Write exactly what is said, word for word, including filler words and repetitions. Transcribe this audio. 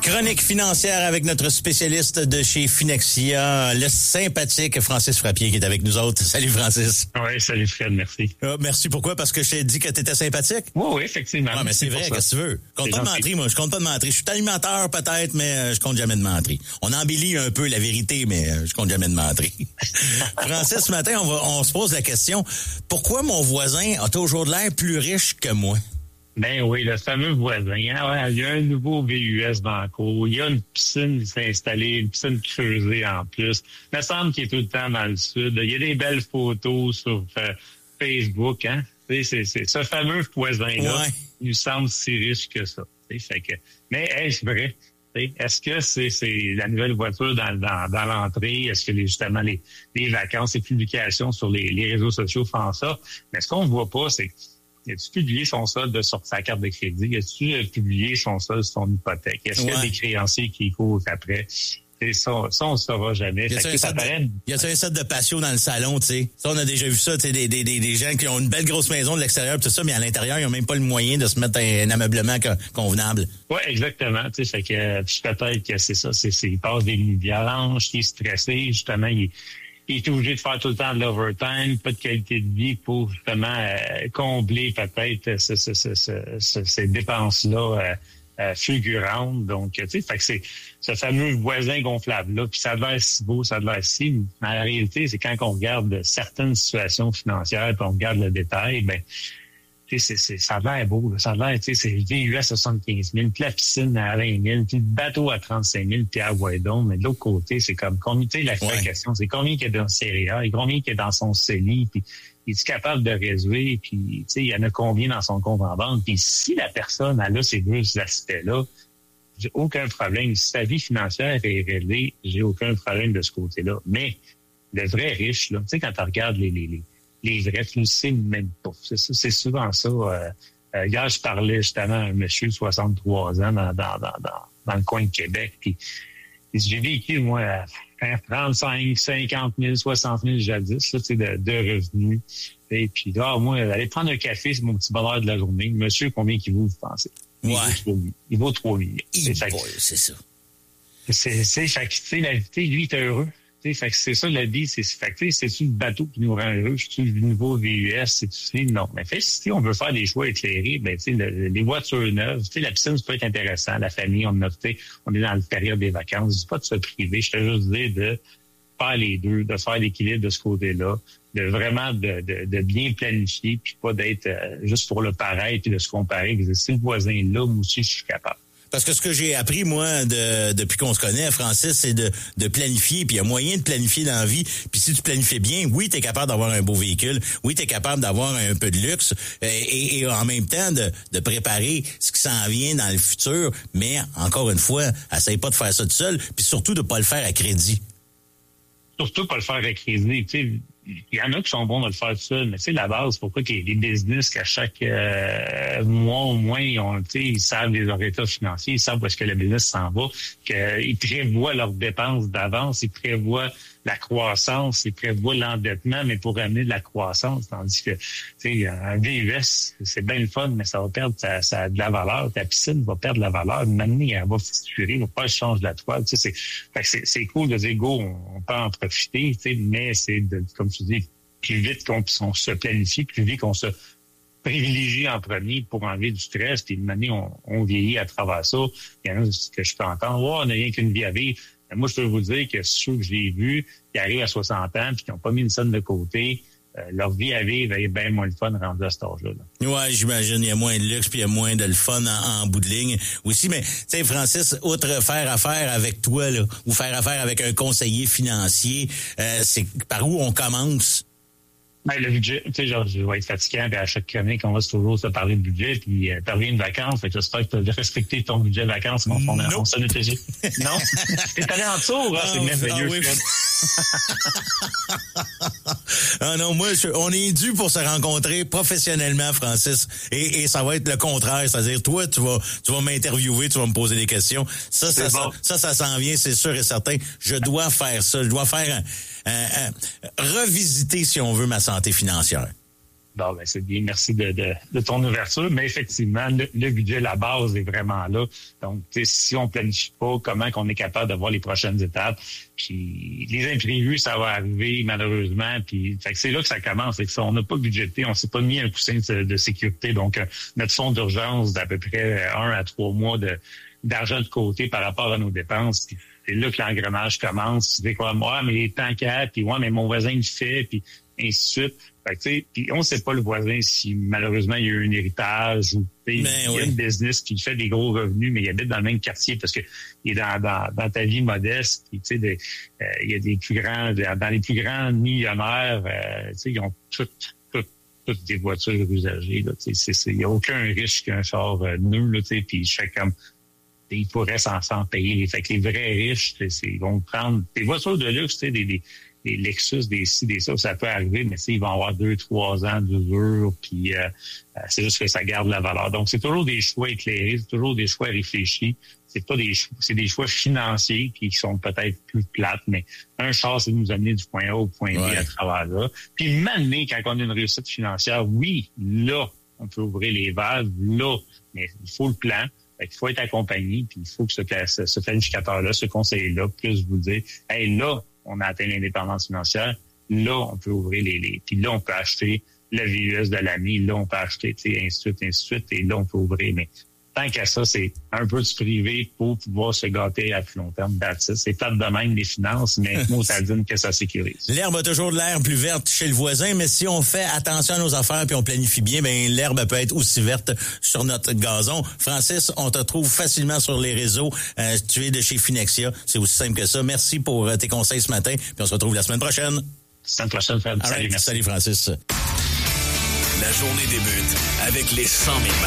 Chronique financière avec notre spécialiste de chez Finexia, le sympathique Francis Frappier qui est avec nous autres. Salut Francis. Oui, salut Fred, merci. Euh, merci, pourquoi? Parce que je t'ai dit que t'étais sympathique? Oui, oui, effectivement. Ouais, mais c'est, c'est vrai, qu'est-ce que tu veux? Je compte pas de mentir, moi. Je compte pas de mentir. Je suis animateur peut-être, mais euh, je compte jamais de mentir. On embellit un peu la vérité, mais euh, je compte jamais de mentir. Francis, ce matin, on, va, on se pose la question, pourquoi mon voisin a toujours l'air plus riche que moi? Ben oui, le fameux voisin. Hein? Il y a un nouveau V U S dans le cours. Il y a une piscine qui s'est installée, une piscine creusée en plus. Il me semble qu'il est tout le temps dans le sud. Il y a des belles photos sur euh, Facebook. Hein? C'est, c'est, c'est, ce fameux voisin-là, ouais. Il nous semble si riche que ça. Fait que, mais est-ce vrai? Est-ce que c'est, c'est la nouvelle voiture dans, dans, dans l'entrée? Est-ce que les, justement les, les vacances, les publications sur les, les réseaux sociaux font ça? Mais ce qu'on ne voit pas, c'est que as-tu publié son solde sur sa carte de crédit? As-tu publié son solde sur son hypothèque? Est-ce ouais. qu'il y a des créanciers qui courent après? C'est ça, ça, on ne saura jamais. Y a-t-il un, paraît... un set de patio dans le salon, tu sais? Ça, on a déjà vu ça, tu sais, des, des, des, des gens qui ont une belle grosse maison de l'extérieur, tout ça, mais à l'intérieur, ils n'ont même pas le moyen de se mettre un, un ameublement convenable. Oui, exactement. Tu sais, fait que, puis peut-être que c'est ça, c'est, c'est, il passe des nuits blanches, il est stressé, justement, il Il est obligé de faire tout le temps de l'overtime, pas de qualité de vie pour justement euh, combler peut-être ce, ce, ce, ce, ces dépenses-là euh, euh, fulgurantes. Donc, tu sais, fait que c'est ce fameux voisin gonflable-là, puis ça a l'air si beau, ça a l'air si... Mais la réalité, c'est quand on regarde certaines situations financières, puis on regarde le détail, ben tu sais, c'est, c'est, ça a l'air beau, là. Ça a l'air, tu sais, c'est le V U S à soixante-quinze mille, puis la piscine à vingt mille, puis le bateau à trente-cinq mille, puis à Hawaïdon. Mais de l'autre côté, c'est comme combien, tu sais, la ouais. question, c'est combien qu'il y a dans le C R A, et combien qu'il y a dans son C E L I, puis il est capable de résoudre, puis tu sais, il y en a combien dans son compte en banque. Puis si la personne elle a ces deux aspects-là, j'ai aucun problème. Si sa vie financière est réglée, j'ai aucun problème de ce côté-là. Mais le vrai riche, là, tu sais, quand tu regardes les, les, les les vrais, tu ne sais même pas. C'est, ça, c'est souvent ça. Euh, euh, hier, je parlais justement à un monsieur de soixante-trois ans dans, dans, dans, dans, dans le coin de Québec. Puis, j'ai vécu, moi, à trente-cinq, cinquante mille, soixante mille jadis là, de, de revenus. Et puis là, moi, aller prendre un café, c'est mon petit bonheur de la journée. Monsieur, combien qu'il vaut, vous pensez? Il ouais. vaut trois millions. Il vaut trois millions. C'est, fait, c'est ça. C'est, c'est, fait que, tu sais, la vie, lui, il est heureux. Fait que c'est ça la vie, c'est fait que c'est-tu le bateau qui nous rend heureux, c'est-tu le nouveau V U S, c'est-tu non. Mais fait si on veut faire des choix éclairés, ben tu sais les voitures neuves, tu sais la piscine ça peut être intéressant, la famille, on a fait, on est dans la période des vacances, je dis pas de se priver, je te juste dire de faire les deux, de faire l'équilibre de ce côté-là, de vraiment de, de, de bien planifier, puis pas d'être euh, juste pour le pareil puis de se comparer. Si le voisin là, moi aussi je suis capable. Parce que ce que j'ai appris, moi, de, depuis qu'on se connaît, Francis, c'est de, de planifier. Puis il y a moyen de planifier dans la vie. Puis si tu planifies bien, oui, tu es capable d'avoir un beau véhicule. Oui, tu es capable d'avoir un peu de luxe. Et, et en même temps, de, de préparer ce qui s'en vient dans le futur. Mais, encore une fois, essaye pas de faire ça tout seul. Puis surtout, de pas le faire à crédit. Surtout pas le faire à crédit. Tu sais, il y en a qui sont bons de le faire tout seul, mais tu sais, la base, pourquoi qu'il y ait des business qu'à chaque euh, mois au moins, ils ont, tu sais, ils savent les résultats financiers, ils savent où est-ce que le business s'en va, qu'ils prévoient leurs dépenses d'avance, ils prévoient la croissance, ils prévoient l'endettement, mais pour amener de la croissance, tandis que, tu sais, un V U S, c'est bien le fun, mais ça va perdre ça, ça, de la valeur. Ta piscine va perdre de la valeur. Maintenant, elle va friturer, il va pas changer de la toile. Tu sais, c'est, fait que c'est, c'est cool de dire, go, on, on peut en profiter, tu sais, mais c'est, de, comme tu dis, plus vite qu'on, on se planifie, plus vite qu'on se privilégie en premier pour enlever du stress, puis une année, on, on vieillit à travers ça. Il y en a que je peux entendre, oh, on n'a rien qu'une vie à vivre. Mais moi, je peux vous dire que ceux que j'ai vus, qui arrivent à soixante ans, puis qui n'ont pas mis une somme de côté, euh, leur vie à vivre est bien moins le fun rendu à cet âge-là. Là. Ouais, j'imagine, il y a moins de luxe, puis il y a moins de le fun en, en bout de ligne aussi. Mais, tu sais, Francis, outre faire affaire avec toi, là, ou faire affaire avec un conseiller financier, euh, c'est par où on commence? Ben, le budget, tu sais, genre, je vais être fatigant, puis à chaque chronique, on va toujours se parler de budget, puis euh, parler de vacances. Fait que j'espère que tu as respecté ton budget de vacances, mon fond. On s'en était dit. Non? T'es allé en dessous, hein? C'est merveilleux. Ah, oui. Ah non, moi, je, on est dû pour se rencontrer professionnellement, Francis. Et, et ça va être le contraire. C'est-à-dire, toi, tu vas, tu vas m'interviewer, tu vas me poser des questions. Ça, ça, bon. ça, ça, ça s'en vient, c'est sûr et certain. Je dois faire ça. Je dois faire un, un, un, revisiter, si on veut, ma santé financière. Bon, ben c'est bien, merci de, de, de ton ouverture. Mais effectivement, le, le budget, la base est vraiment là. Donc, si on planifie pas, comment qu'on est capable de voir les prochaines étapes? Puis les imprévus, ça va arriver malheureusement. Puis fait que c'est là que ça commence. C'est que ça, on n'a pas budgété, on s'est pas mis un coussin de, de sécurité. Donc, euh, notre fonds d'urgence d'à peu près un à trois mois de d'argent de côté par rapport à nos dépenses. Puis c'est là que l'engrenage commence. Tu dis quoi, moi, mais tant qu'à, puis ouais, mais mon voisin il fait, puis ainsi de suite. Fait que, tu sais, puis on sait pas le voisin si malheureusement il y a eu un héritage ou il y a oui. une business qui fait des gros revenus, mais il habite dans le même quartier parce que il est dans, dans, dans ta vie modeste. Puis, tu sais, euh, il y a des plus grands, dans les plus grands millionnaires, euh, tu sais, ils ont toutes, toutes, toutes des voitures usagées. Là, tu sais, il y a aucun riche qui a un char euh, neuf, là, tu sais, puis je fais comme ils pourraient s'en, s'en payer. Fait que les vrais riches, c'est, ils vont prendre des voitures de luxe, tu sais, des, des des Lexus, des ci, des ça, ça peut arriver, mais ils vont avoir deux, trois ans d'usure, puis euh, c'est juste que ça garde la valeur. Donc, c'est toujours des choix éclairés, c'est toujours des choix réfléchis. C'est pas des choix, c'est des choix financiers qui sont peut-être plus plates, mais un char, c'est de nous amener du point A au point B ouais. à travers là. Puis maintenant, quand on a une réussite financière, oui, là, on peut ouvrir les valves, là, mais il faut le plan. Fait qu'il faut être accompagné, puis il faut que ce, ce planificateur-là, ce conseiller-là, puisse vous dire, hey, là, on a atteint l'indépendance financière, là, on peut ouvrir les, les puis là, on peut acheter le V U S de l'ami, là, on peut acheter, tu sais, ainsi de suite, ainsi de suite, et là, on peut ouvrir. Mais tant qu'à ça, c'est un peu du privé pour pouvoir se gâter à plus long terme. That's it. C'est plate de même, les finances, mais moi, ça dit que ça sécurise. L'herbe a toujours de l'air plus verte chez le voisin, mais si on fait attention à nos affaires puis on planifie bien, ben l'herbe peut être aussi verte sur notre gazon. Francis, on te trouve facilement sur les réseaux. Euh, tu es de chez Finexia. C'est aussi simple que ça. Merci pour tes conseils ce matin, puis on se retrouve la semaine prochaine. La semaine prochaine, Fred. Salut, right. Salut, Francis. La journée débute avec les cent mille